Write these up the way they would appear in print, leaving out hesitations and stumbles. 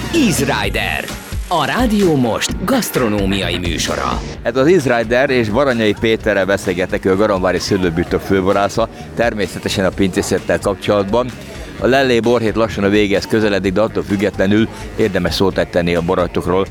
Easy Rider, a Rádió Most gasztronómiai műsora. Ez az Easy Rider, és Baranyai Péterrel beszélgetek, ő a Garamvári Szőlőbirtok főborásza, természetesen a pincészettel kapcsolatban. A Lellé borhét lassan a végéhez közeledik, de attól függetlenül érdemes szót ejteni a borokról,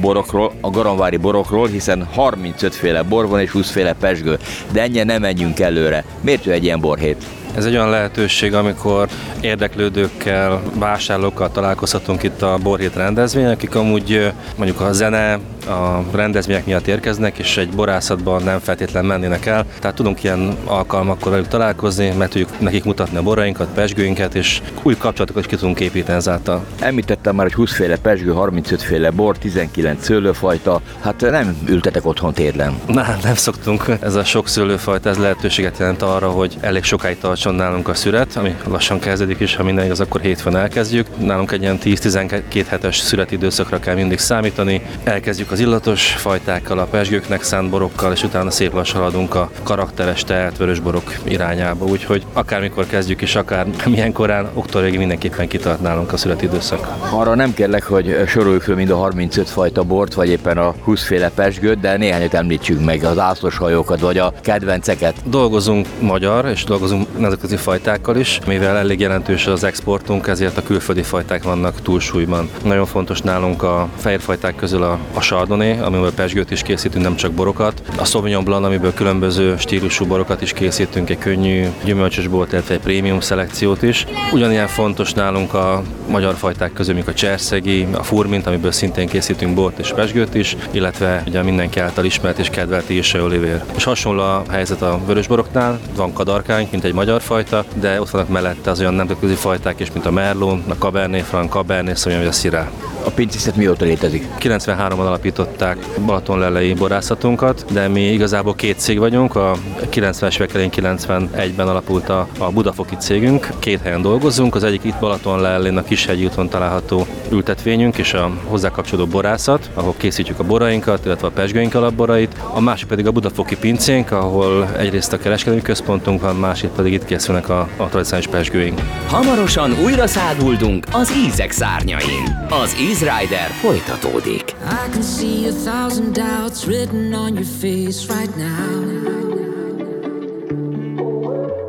a garamvári borokról, hiszen 35 féle bor van és 20 féle pezsgő. De ennyien nem menjünk előre. Miért jó egy ilyen borhét? Ez egy olyan lehetőség, amikor érdeklődőkkel, vásárlókkal találkozhatunk itt a borhét rendezvényen, akik amúgy mondjuk a zene, a rendezvények miatt érkeznek, és egy borászatban nem feltétlenül mennének el. Tehát tudunk ilyen alkalmakkor velük találkozni, mert tudjuk nekik mutatni a borainkat, pezsgőinket, és új kapcsolatokat ki tudunk építeni ezáltal. Említettem már, hogy 20 féle pezsgő, 35 féle bor, 19 szőlőfajta. Hát nem ültetek otthon térdlen? Nem szoktunk. Ez a sok szőlőfajta, ez lehetőséget jelent arra, hogy elég sokáig tartson nálunk a szüret, ami lassan kezdődik is, ha minden igaz, akkor hétfőn elkezdjük. Nálunk egy ilyen 10-12 hetes születidőszakra kell mindig számítani. Elkezdjük az illatos fajtákkal, a pezsgőknek szánt borokkal, és utána szép lassan haladunk a karakteres tehelt vörösborok irányába. Úgyhogy akármikor kezdjük is, akár milyen korán, október végig mindenképpen kitart nálunk a születidőszak. Arra nem kérlek, hogy soroljuk föl mind a 35 fajta bort, vagy éppen a 20 féle pezsgőt, de néhányat említsünk meg, az ászlós hajókat, vagy a kedvenceket. Dolgozunk magyar, és dolgozunk nemzetközi fajtákkal is, mivel elég jelentős az exportunk, ezért a külföldi fajták vannak túlsúlyban. Nagyon fontos nálunk a fehér fajták közül a Chardonnay, amiből pezsgőt is készítünk, nem csak borokat. A Sauvignon Blanc, amiből különböző stílusú borokat is készítünk, egy könnyű gyümölcsös bort, illetve egy prémium szelekciót is. Ugyanilyen fontos nálunk a magyar fajták közül, mint a cserszegi, a furmint, amiből szintén készítünk bort és pezsgőt is, illetve ugye mindenki által ismert és kedvelt Ilse Olivér. És hasonló a helyzet a vörösboroknál, van kadarkánk, mint egy magyar fajta, de ott vannak mellette az olyan nemzetközi fajták is, mint a Merlot, a Cabernet Franc, Cabernet Sauvignon vagy a Syrah. A pincészet mióta létezik? 93-ban alapították Balatonlellei borászatunkat, de mi igazából két cég vagyunk. A 90-es évek elején 91-ben alapult a budafoki cégünk. Két helyen dolgozunk, az egyik itt Balatonlellén a Kishegyi úton található ültetvényünk és a hozzá kapcsolódó borászat, ahol készítjük a borainkat, illetve a pezsgőink alapborait. A másik pedig a budafoki pincénk, ahol egyrészt a kereskedelmi központunk van, másik pedig itt készülnek a tradicionális pezsgőink. Hamarosan újra száguldunk az ízek szárnyain. Az Easy Rider folytatódik. I can see 1,000 doubts written on your face right now.